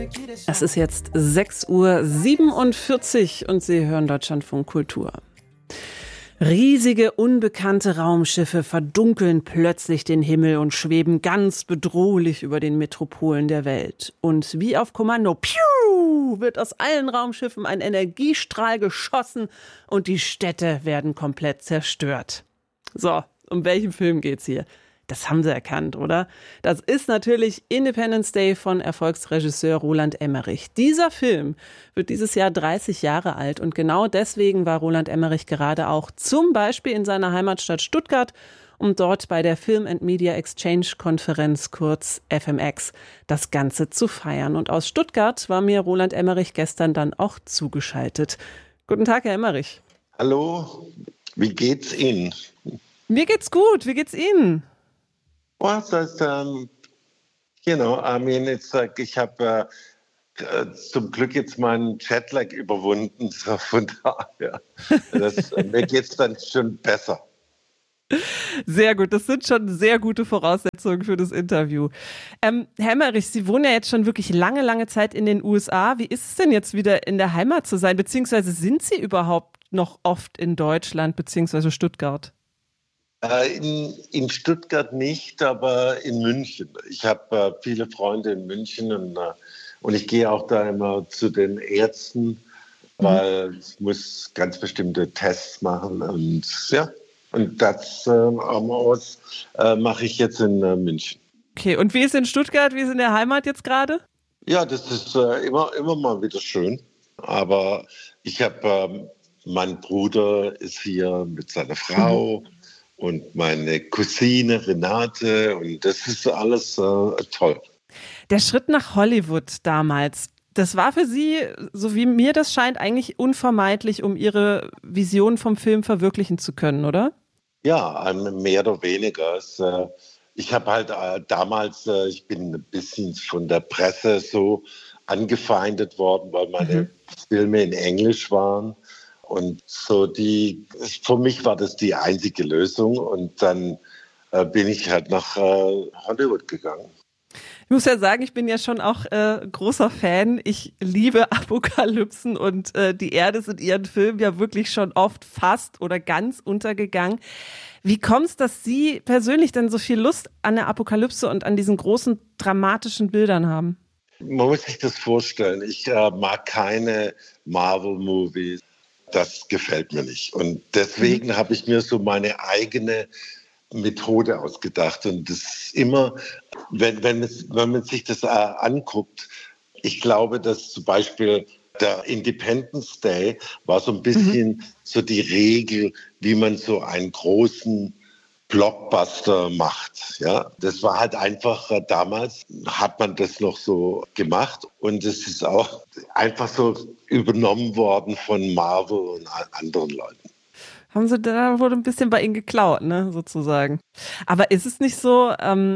Es ist jetzt 6:47 Uhr und Sie hören Deutschlandfunk Kultur. Riesige, unbekannte Raumschiffe verdunkeln plötzlich den Himmel und schweben ganz bedrohlich über den Metropolen der Welt. Und wie auf Kommando, piu, wird aus allen Raumschiffen ein Energiestrahl geschossen und die Städte werden komplett zerstört. So, um welchen Film geht's hier? Das haben Sie erkannt, oder? Das ist natürlich Independence Day von Erfolgsregisseur Roland Emmerich. Dieser Film wird dieses Jahr 30 Jahre alt und genau deswegen war Roland Emmerich gerade auch zum Beispiel in seiner Heimatstadt Stuttgart, um dort bei der Film and Media Exchange Konferenz, kurz FMX, das Ganze zu feiern. Und aus Stuttgart war mir Roland Emmerich gestern dann auch zugeschaltet. Guten Tag, Herr Emmerich. Hallo, wie geht's Ihnen? Mir geht's gut, wie geht's Ihnen? Well, that's, ich habe zum Glück jetzt meinen Jetlag überwunden, so von daher, mir geht's dann schon besser. Sehr gut, das sind schon sehr gute Voraussetzungen für das Interview. Herr Emmerich, Sie wohnen ja jetzt schon wirklich lange, lange Zeit in den USA. Wie ist es denn jetzt wieder in der Heimat zu sein, beziehungsweise sind Sie überhaupt noch oft in Deutschland, beziehungsweise Stuttgart? In Stuttgart nicht, aber in München. Ich habe viele Freunde in München und ich gehe auch da immer zu den Ärzten, weil ich muss ganz bestimmte Tests machen und ja, und das mache ich jetzt in München. Okay, und wie ist in Stuttgart, wie ist in der Heimat jetzt gerade? Ja, das ist immer mal wieder schön, aber ich habe, mein Bruder ist hier mit seiner Frau. Und meine Cousine Renate und das ist alles toll. Der Schritt nach Hollywood damals, das war für Sie, so wie mir das scheint, eigentlich unvermeidlich, um Ihre Vision vom Film verwirklichen zu können, oder? Ja, mehr oder weniger. Ich habe halt damals, ich bin ein bisschen von der Presse so angefeindet worden, weil meine Filme in Englisch waren. Und so für mich war das die einzige Lösung und dann bin ich halt nach Hollywood gegangen. Ich muss ja sagen, ich bin ja schon auch großer Fan. Ich liebe Apokalypsen und die Erde ist in Ihren Filmen ja wirklich schon oft fast oder ganz untergegangen. Wie kommt es, dass Sie persönlich denn so viel Lust an der Apokalypse und an diesen großen dramatischen Bildern haben? Man muss sich das vorstellen. Ich mag keine Marvel-Movies. Das gefällt mir nicht. Und deswegen habe ich mir so meine eigene Methode ausgedacht. Und das ist immer, wenn man sich das anguckt, ich glaube, dass zum Beispiel der Independence Day war so ein bisschen so die Regel, wie man so einen großen Blockbuster macht. Ja, das war halt einfach, damals hat man das noch so gemacht und es ist auch einfach so übernommen worden von Marvel und anderen Leuten. Haben Sie, da wurde ein bisschen bei Ihnen geklaut, ne, sozusagen. Aber ist es nicht so,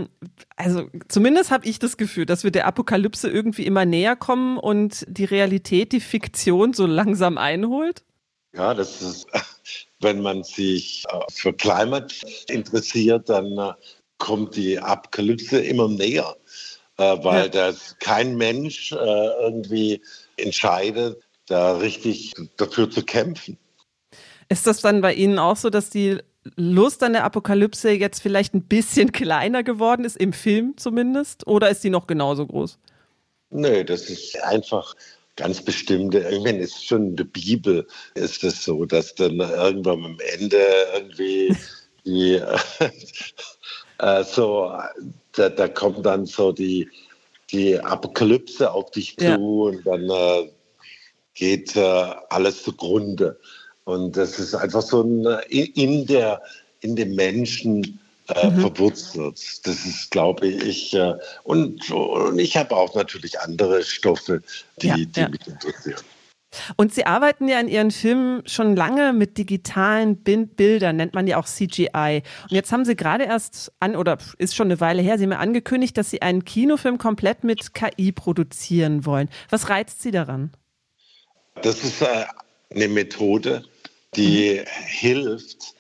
also zumindest habe ich das Gefühl, dass wir der Apokalypse irgendwie immer näher kommen und die Realität, die Fiktion so langsam einholt? Ja, das ist, wenn man sich für Climate interessiert, dann kommt die Apokalypse immer näher, weil das kein Mensch irgendwie entscheidet, da richtig dafür zu kämpfen. Ist das dann bei Ihnen auch so, dass die Lust an der Apokalypse jetzt vielleicht ein bisschen kleiner geworden ist, im Film zumindest? Oder ist die noch genauso groß? Nee, das ist einfach ganz bestimmte, irgendwann ist schon in der Bibel ist es so, dass dann irgendwann am Ende irgendwie da kommt dann so die Apokalypse auf dich zu und dann geht alles zugrunde. Und das ist einfach so in dem Menschen verwurzelt. Das ist, glaube ich, und ich habe auch natürlich andere Stoffe, die mich interessieren. Und Sie arbeiten ja in Ihren Filmen schon lange mit digitalen Bildern, nennt man ja auch CGI. Und jetzt haben Sie gerade erst oder ist schon eine Weile her, Sie haben ja angekündigt, dass Sie einen Kinofilm komplett mit KI produzieren wollen. Was reizt Sie daran? Das ist eine Methode, die hilft,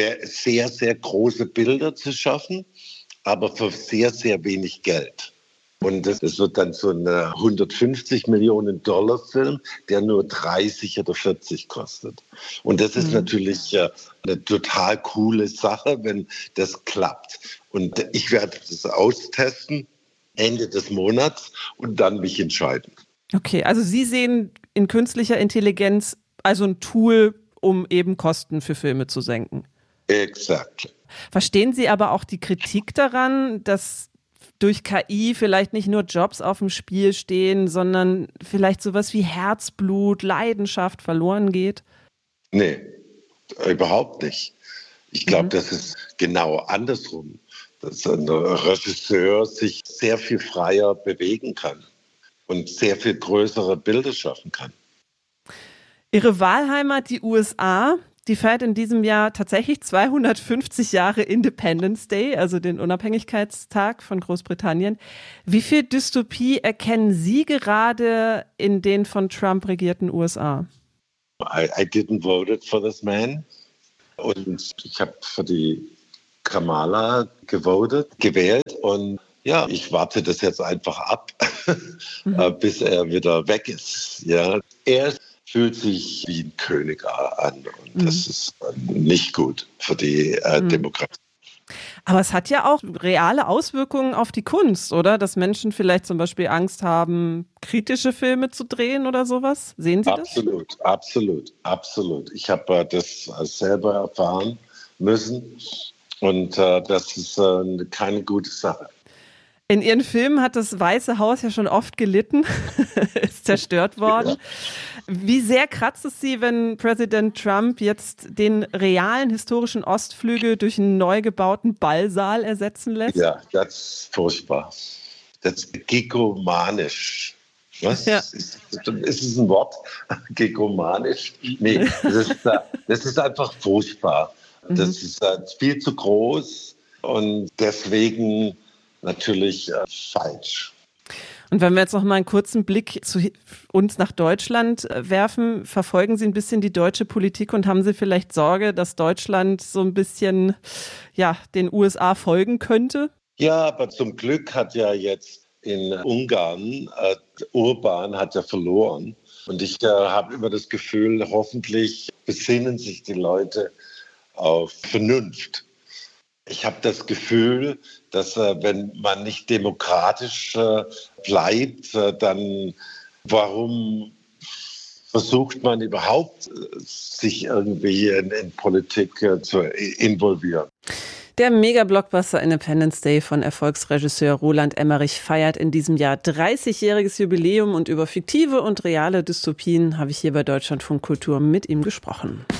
sehr, sehr große Bilder zu schaffen, aber für sehr, sehr wenig Geld. Und das wird dann so ein 150 Millionen Dollar Film, der nur 30 oder 40 kostet. Und das ist natürlich eine total coole Sache, wenn das klappt. Und ich werde das austesten Ende des Monats und dann mich entscheiden. Okay, also Sie sehen in künstlicher Intelligenz also ein Tool, um eben Kosten für Filme zu senken. Exakt. Verstehen Sie aber auch die Kritik daran, dass durch KI vielleicht nicht nur Jobs auf dem Spiel stehen, sondern vielleicht sowas wie Herzblut, Leidenschaft verloren geht? Nee, überhaupt nicht. Ich glaube, das ist genau andersrum, dass ein Regisseur sich sehr viel freier bewegen kann und sehr viel größere Bilder schaffen kann. Ihre Wahlheimat, die USA, die feiert in diesem Jahr tatsächlich 250 Jahre Independence Day, also den Unabhängigkeitstag von Großbritannien. Wie viel Dystopie erkennen Sie gerade in den von Trump regierten USA? I didn't vote for this man. Und ich habe für die Kamala gewählt. Und ja, ich warte das jetzt einfach ab, bis er wieder weg ist. Ja, er fühlt sich wie ein König an und das ist nicht gut für die Demokratie. Aber es hat ja auch reale Auswirkungen auf die Kunst, oder? Dass Menschen vielleicht zum Beispiel Angst haben, kritische Filme zu drehen oder sowas. Sehen Sie das? Absolut. Ich habe das selber erfahren müssen und das ist keine gute Sache. In Ihren Filmen hat das Weiße Haus ja schon oft gelitten, ist zerstört worden. Ja. Wie sehr kratzt es Sie, wenn Präsident Trump jetzt den realen historischen Ostflügel durch einen neu gebauten Ballsaal ersetzen lässt? Ja, das ist furchtbar. Das ist gigomanisch. Was? Ja. Ist es ein Wort? Gigomanisch? Nee, das ist einfach furchtbar. Das ist viel zu groß und deswegen natürlich falsch. Und wenn wir jetzt noch mal einen kurzen Blick zu uns nach Deutschland werfen, verfolgen Sie ein bisschen die deutsche Politik und haben Sie vielleicht Sorge, dass Deutschland so ein bisschen den USA folgen könnte? Ja, aber zum Glück hat ja jetzt in Ungarn Orbán hat ja verloren. Und ich habe immer das Gefühl, hoffentlich besinnen sich die Leute auf Vernunft. Ich habe das Gefühl, dass wenn man nicht demokratisch bleibt, dann warum versucht man überhaupt, sich irgendwie in Politik zu involvieren? Der Mega-Blockbuster Independence Day von Erfolgsregisseur Roland Emmerich feiert in diesem Jahr 30-jähriges Jubiläum und über fiktive und reale Dystopien habe ich hier bei Deutschlandfunk Kultur mit ihm gesprochen.